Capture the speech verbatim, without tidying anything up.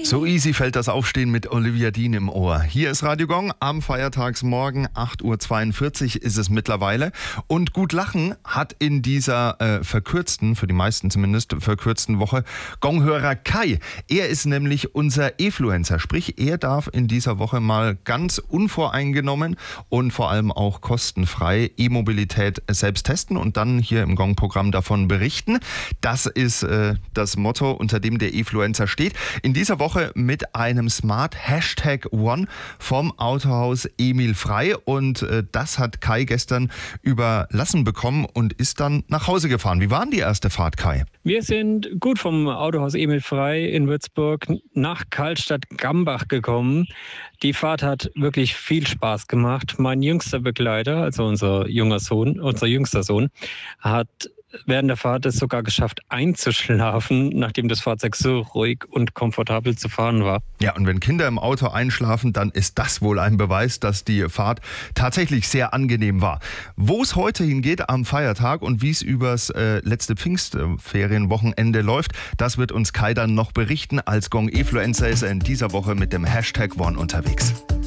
So easy fällt das Aufstehen mit Olivia Dean im Ohr. Hier ist Radio Gong am Feiertagsmorgen, acht Uhr zweiundvierzig ist es mittlerweile. Und gut lachen hat in dieser äh, verkürzten, für die meisten zumindest, verkürzten Woche Gong-Hörer Kai. Er ist nämlich unser Efluencer, sprich er darf in dieser Woche mal ganz unvoreingenommen und vor allem auch kostenfrei E-Mobilität selbst testen und dann hier im Gong-Programm davon berichten. Das ist äh, das Motto, unter dem der Efluencer steht. In dieser Woche mit einem Smart Hashtag One vom Autohaus Emil Frey und äh, das hat Kai gestern überlassen bekommen und ist dann nach Hause gefahren. Wie war denn die erste Fahrt, Kai? Wir sind gut vom Autohaus Emil Frey in Würzburg nach Karlstadt-Gambach gekommen. Die Fahrt hat wirklich viel Spaß gemacht. Mein jüngster Begleiter, also unser junger Sohn, unser jüngster Sohn, hat während der Fahrt es sogar geschafft einzuschlafen, nachdem das Fahrzeug so ruhig und komfortabel zu fahren war. Ja, und wenn Kinder im Auto einschlafen, dann ist das wohl ein Beweis, dass die Fahrt tatsächlich sehr angenehm war. Wo es heute hingeht am Feiertag und wie es übers äh, letzte Pfingstferienwochenende läuft, das wird uns Kai dann noch berichten. Als Gong-Efluencer ist er in dieser Woche mit dem Hashtag One unterwegs.